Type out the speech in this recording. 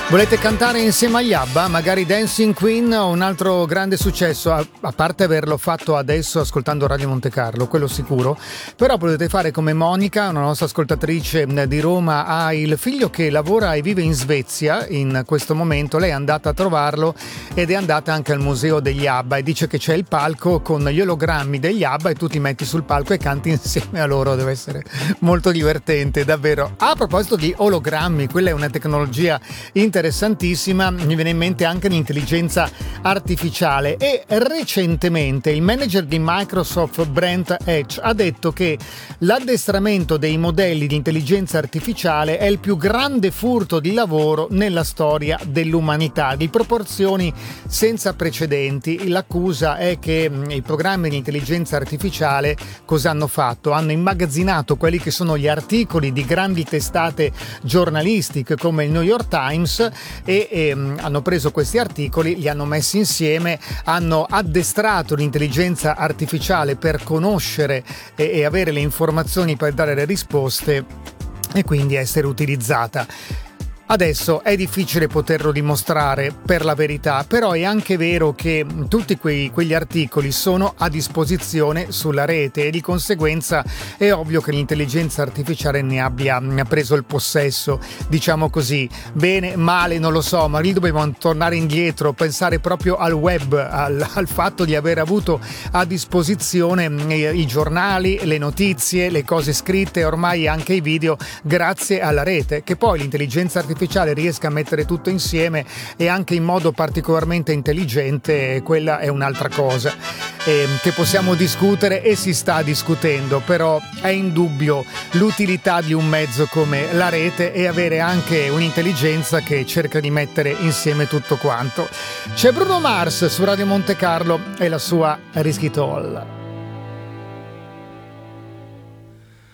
Volete cantare insieme agli ABBA? Magari Dancing Queen o un altro grande successo, a parte averlo fatto adesso ascoltando Radio Monte Carlo, quello sicuro, però potete fare come Monica, una nostra ascoltatrice di Roma, ha il figlio che lavora e vive in Svezia in questo momento. Lei è andata a trovarlo ed è andata anche al museo degli ABBA e dice che c'è il palco con gli ologrammi degli ABBA e tu ti metti sul palco e canti insieme a loro. Deve essere molto divertente, davvero. A proposito di ologrammi, quella è una tecnologia interessantissima, mi viene in mente anche l'intelligenza artificiale, e recentemente il manager di Microsoft Brent Edge ha detto che l'addestramento dei modelli di intelligenza artificiale è il più grande furto di lavoro nella storia dell'umanità, di proporzioni senza precedenti. L'accusa è che i programmi di intelligenza artificiale cosa hanno fatto? Hanno immagazzinato quelli che sono gli articoli di grandi testate giornalistiche come il New York Times e hanno preso questi articoli, li hanno messi insieme, hanno addestrato l'intelligenza artificiale per conoscere e avere le informazioni per dare le risposte e quindi essere utilizzata. Adesso è difficile poterlo dimostrare per la verità, però è anche vero che tutti quegli articoli sono a disposizione sulla rete e di conseguenza è ovvio che l'intelligenza artificiale ne abbia preso il possesso, diciamo così. Bene, male, non lo so, ma lì dobbiamo tornare indietro, pensare proprio al web, al fatto di aver avuto a disposizione i giornali, le notizie, le cose scritte, ormai anche i video, grazie alla rete, che poi l'intelligenza artificiale riesca a mettere tutto insieme e anche in modo particolarmente intelligente, quella è un'altra cosa che possiamo discutere e si sta discutendo, però è indubbio l'utilità di un mezzo come la rete e avere anche un'intelligenza che cerca di mettere insieme tutto quanto. C'è Bruno Mars su Radio Monte Carlo e la sua Risk It All.